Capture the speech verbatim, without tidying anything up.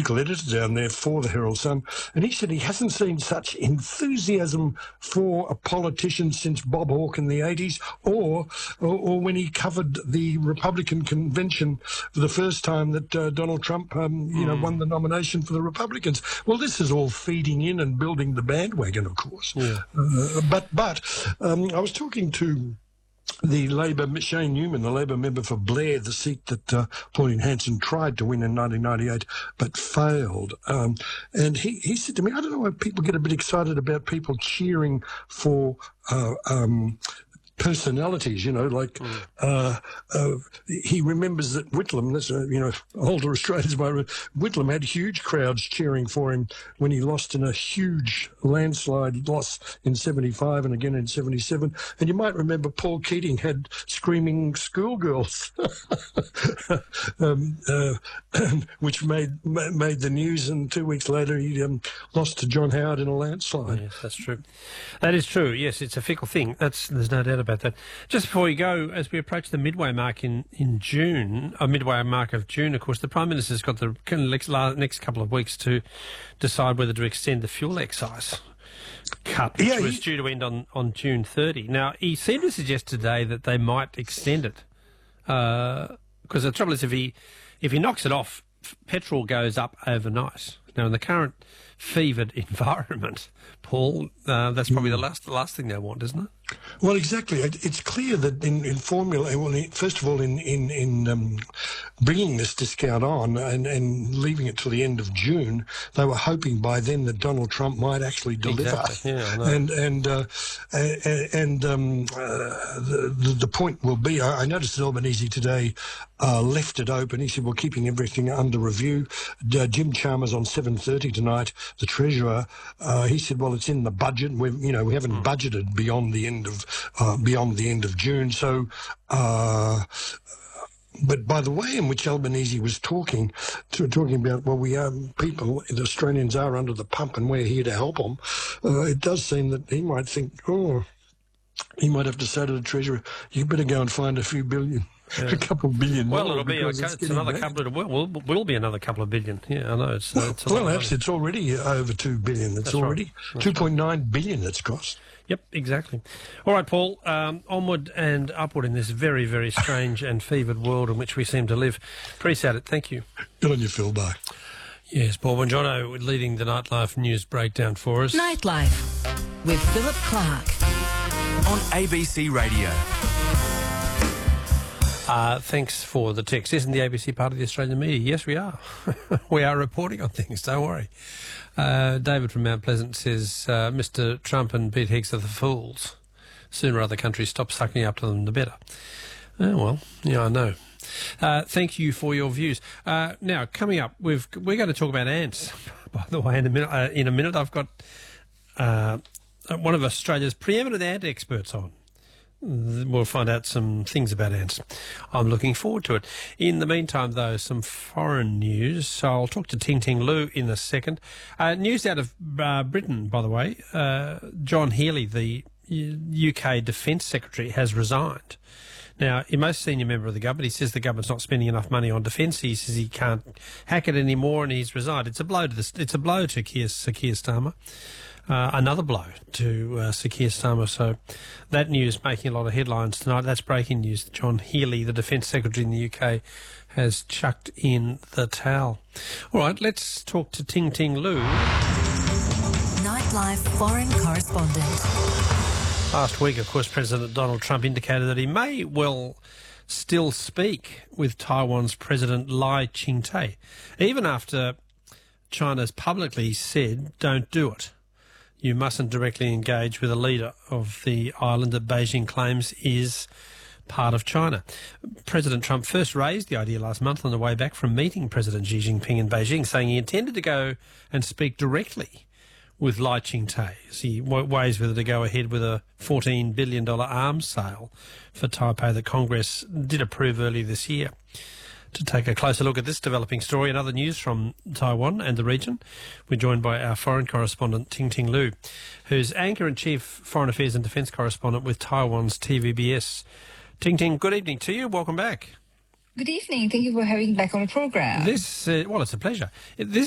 political editor down there for the Herald Sun, and he said he hasn't seen such enthusiasm for a politician since Bob Hawke in the eighties, or, or, or when he covered the Republican convention for the first time that uh, Donald Trump, um, you mm. know, won the nomination for the Republicans. Well, this is all feeding in and building the bandwagon, of course. Yeah. Uh, but but um, I was talking to the Labor, Shane Newman, the Labor member for Blair, the seat that uh, Pauline Hanson tried to win in nineteen ninety-eight but failed. Um, and he, he said to me, I don't know why people get a bit excited about people cheering for uh, um, personalities, you know, like mm. uh, uh, he remembers that Whitlam, that's, uh, you know, older Australians might remember, Whitlam had huge crowds cheering for him when he lost in a huge landslide loss in seventy-five and again in seventy-seven. And you might remember Paul Keating had screaming schoolgirls, um, uh, which made made the news, and two weeks later he um, lost to John Howard in a landslide. Yes, that's true. That is true, yes, it's a fickle thing. That's There's no doubt about that. Just before we go, as we approach the midway mark in, in June, a midway mark of June, of course, the Prime Minister's got the next couple of weeks to decide whether to extend the fuel excise cut, which yeah, was he... due to end on, on June thirtieth. Now, he seemed to suggest today that they might extend it, because uh, the trouble is if he, if he knocks it off, petrol goes up overnight. Now, in the current fevered environment, Paul, uh, that's probably mm. the last the last thing they want, isn't it? Well, exactly. It's clear that in, in formula, well, first of all, in in, in um, bringing this discount on and, and leaving it till the end of June, they were hoping by then that Donald Trump might actually deliver. Exactly. Yeah, I know. And and uh, and um, uh, the the point will be, I, I noticed that Albanese today uh, left it open. He said, "We're keeping everything under review." Uh, Jim Chalmers on seven thirty tonight, the Treasurer, uh, he said, "Well, it's in the budget. We you know we haven't mm. budgeted beyond the end." of uh, beyond the end of June. So, uh, but by the way in which Albanese was talking, to, talking about, well, we are people, the Australians are under the pump and we're here to help them, uh, it does seem that he might think, oh, he might have to say to the Treasurer, you better go and find a few billion. Yeah. A couple of billion. Well, it'll be a, it's, it's another bad. couple of will will will be another couple of billion. Yeah, I know. It's, well, it's, well actually, it's already over two billion. It's That's already right. two point nine billion. It's cost. Yep, exactly. All right, Paul. Um, onward and upward in this very, very strange and fevered world in which we seem to live. Appreciate it. Thank you. Good on you, Phil. Bye. Yes, Paul Bongiorno leading the Nightlife news breakdown for us. Nightlife with Philip Clark on A B C Radio. Uh, thanks for the text. Isn't the A B C part of the Australian media? Yes, we are. We are reporting on things, don't worry. Uh, David from Mount Pleasant says, uh, Mister Trump and Pete Higgs are the fools. Sooner other countries stop sucking up to them, the better. Oh, well, yeah, I know. Uh, thank you for your views. Uh, now, coming up, we've, we're going to talk about ants, by the way, in a minute. Uh, in a minute, I've got uh, one of Australia's preeminent ant experts on. We'll find out some things about ants. I'm looking forward to it. In the meantime, though, some foreign news. So I'll talk to Ting Ting Lu in a second. Uh, news out of uh, Britain, by the way. Uh, John Healey, the U K Defence Secretary, has resigned. Now, a most senior member of the government, he says the government's not spending enough money on defence. He says he can't hack it anymore, and he's resigned. It's a blow to the, it's a blow to Keir, Sir Keir Starmer. Uh, another blow to uh, Sir Keir Starmer. So that news making a lot of headlines tonight. That's breaking news. John Healey, the Defence Secretary in the U K, has chucked in the towel. All right, let's talk to Ting Ting Lu. Nightlife foreign correspondent. Last week, of course, President Donald Trump indicated that he may well still speak with Taiwan's President Lai Ching-te, even after China's publicly said, don't do it. You mustn't directly engage with a leader of the island that Beijing claims is part of China. President Trump first raised the idea last month on the way back from meeting President Xi Jinping in Beijing, saying he intended to go and speak directly with Lai Ching-te as he weighs whether to go ahead with a fourteen billion dollars arms sale for Taipei that Congress did approve earlier this year. To take a closer look at this developing story and other news from Taiwan and the region, we're joined by our foreign correspondent, Ting Ting Lu, who's Anchor-in-Chief Foreign Affairs and Defence Correspondent with Taiwan's T V B S. Ting Ting, good evening to you. Welcome back. Good evening. Thank you for having me back on the program. This, uh, well, it's a pleasure. This